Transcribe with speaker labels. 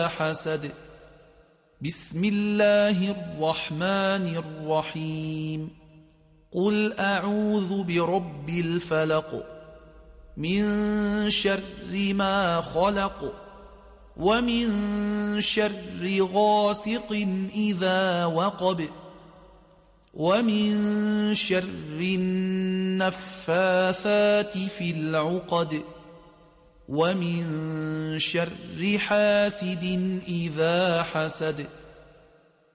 Speaker 1: حسد. بسم الله الرحمن الرحيم. قل أعوذ برب الفلق من شر ما خلق ومن شر غاسق إذا وقب ومن شر النفاثات في العقد ومن شر حاسد إذا حسد.